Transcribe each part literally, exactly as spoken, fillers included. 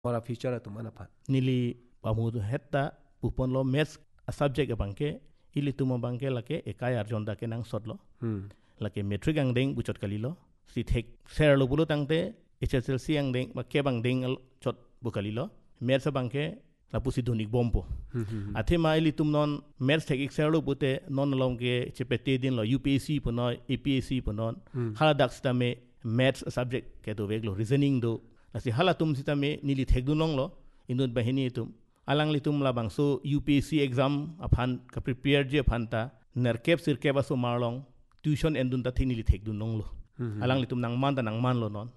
Mora future tu mana pan. Nili pamudu hetta pupon lo maths a subject bangke ili tuma bangke lake ekai arjon da ke nang sotlo. Hmm. Lake metric ang ding buchot kalilo. Si thek ser lo bulu tangte H S L C ang ding ma ke bang ding chot bukalilo. Maths bangke la pusi dunik bompo. Hmm. Athe ma ili tum non maths thek ek ser lo bute non long ke chepete din lo U P S C puno A P S C puno. Hala dak sta me maths subject ke do veglo reasoning do. Lasi hala tum sita me nili thek du nong lo indut bahini tum. Alang litum labang so U P S C exam aphan ka prepare je phanta nerkep sirkep aso marlong tuition endun ta thini li thek du nong lo alang litum nang man ta nang man lo non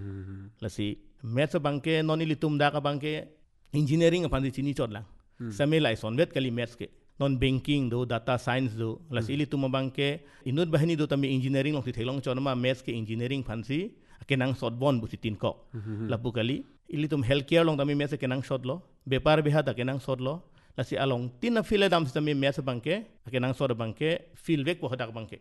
lasi maths bangke non litum da ka bangke engineering aphan di chini chotlang same lai sonvet kali maths ke non banking do data science do lasi litum bangke inut bahini do tami engineering long ti thelong chonma maths ke engineering phansi ke nang sotbon busi tin ko lapu kali ili tum healthcare long tami maths ke nang shot lo bepar biha ta ke nang shot lo lasi along tin file dam tami maths bangke ke nang shot bangke feel vek po hadak bangke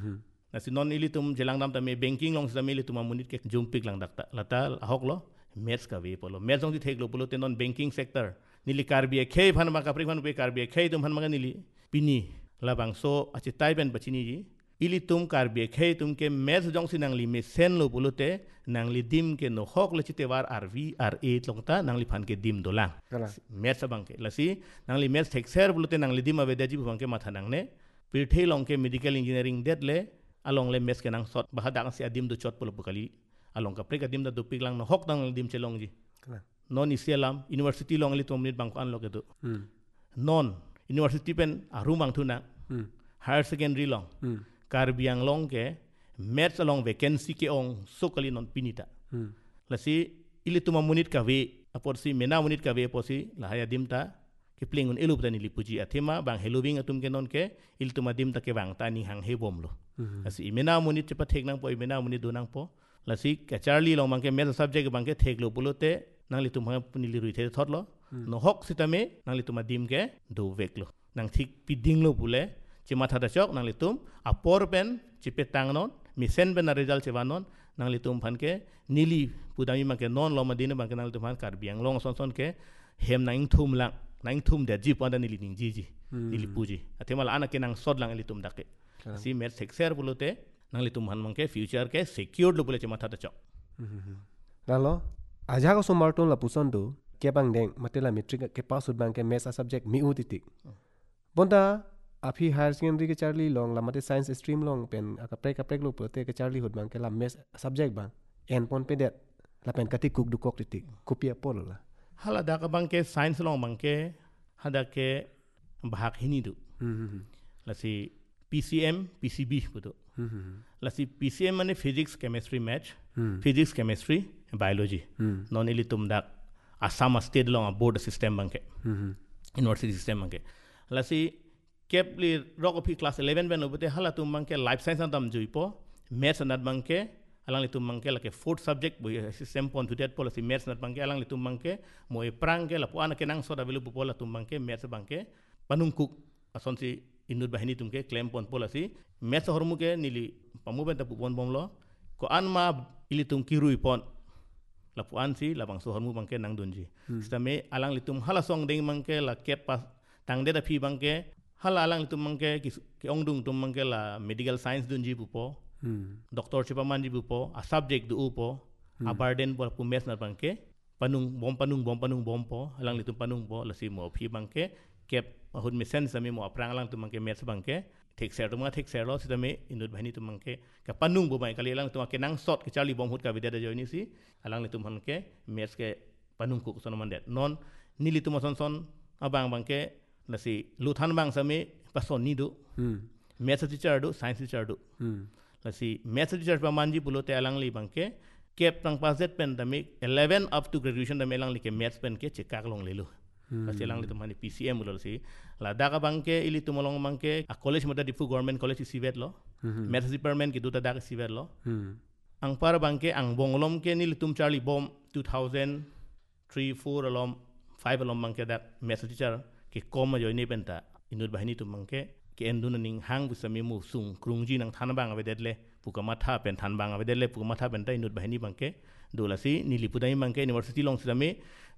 lasi non ili tum jelang dam tami banking long tami ili tum munit ke jumpik lang dakta lata hok lo maths ka ve polo maths long ti thek lo polo te non banking sector nili karbia khei phan ma ka pri phan pe karbia khei tum phan ma nili pini labang so achi tai ben bachini ji ili tum karbia khei tum ke maths jong sinang li me sen lo polo te nang li dim ke no hok le chite war R V R A longta nang li phan ke dim dolang maths bangke lasi nang li maths thek ser polo te nang li dim avedaji bangke matha nang ne pirthei long ke medical engineering det le along le maths ke nang sot bahada si adim do chot polo bukali along ka pre ka dim da do pik lang no hok nang dim chelong ji non isialam university long li tom nit bang an lo ke do non university pen arumang thuna higher secondary long karbiang long ke maths along vacancy ke ong sokali non pinita lasi ili tuma munit ka ve aporsi mena munit ka ve posi la haya dimta ke plingun elu tani lipuji athema bang helobing atum ke non ke il tuma dimta ke bang tani hang he bomlo lasi mena munit chepa thek nang po mena munit do nang po lasi ka charli long mang ke maths subject bang ke thek lo pulote nang li tuma punili rui the thotlo no hok sitame nang li tuma dim ke do veklo nang thik piding lo pule chima thada chok nang li tum apor pen chipe tang non misen ben na result chewa non nang li tum phan ke nili pudami ma ke non lo ma din bang ke nang li tum phan kar biang long son son ke hem nang thum lang nang thum de ji pon da nili ning ji ji nili puji athemal ana ke nang sod lang li tum dake si mer sexer bulote nang li tum han mang ke future ke secured lo bule chima thada chok nalo aja ko somarton la puson do ke bang deng matela metric ke pass bang ke maths subject mi utitik bonda api higher secondary ke charli long la mate science stream long pen akaprek akaprek lo pote ke charli hot bang ke la maths subject bang en pon pe det la pen kati kuk du kok titik kopia pol la hala da ka bang ke science long bang ke hada ke bahak hini du la si P C M P C B puto la si P C M mane physics chemistry math physics chemistry biology non ili tum dak Assam state long board system bang ke university system bang ke la si kepli rokopi class eleven ben obete hala tum bangke life science andam juipo maths anat bangke alang litum bangke la ke fourth subject bo system pon to that policy maths anat bangke alang litum bangke moe prangke la puana ke nang soda velu pola tum bangke maths bangke panungkuk ason si inut bahini tumke claim pon policy maths hormuke nili pamu ben tapu pon bomlo ko anma ilitum kirui pon la puan si la bang so hormu bangke nang donji stame alang litum hala song ding bangke la kep pas tang de da phi bangke hala alang tum mangke ki ongdung tum mangke la medical science dunji bupo doctor chipa manji bupo a subject du upo a burden por pu mes na bangke panung bom panung bom panung bom po alang litum panung bo la si mo phi bangke kep ahun me sense ami mo aprang alang tum mangke mes bangke thek ser tum thek ser lo sitame inut bhani tum mangke ka panung bo bai kali alang tum ke nang sot ke charli bom hut ka vidya joini si alang litum hanke mes ke panung ku son mandet non nili tum son son abang bangke lasi luthan bang same pason ni do maths teacher do science teacher do lasi maths teacher pa manji pulote alang li bangke kep tang paset pen dami eleven up to graduation dami alang li ke maths pen ke chekak long lelu lasi alang li tumani P C M bulo lasi la daga bangke ili tumolong bangke a college mata difu government college sivet lo maths department ki duta daga sivet lo ang par bangke ang bonglom ke ni litum charli bom two thousand three four alom five alom bangke that maths teacher ke koma joini penta inut bahini tu mangke ke enduna ning hang busami mu sung krungji nang thanbang avedle pukama tha pen thanbang avedle pukama tha penta inut bahini bangke dolasi nilipudai mangke university long same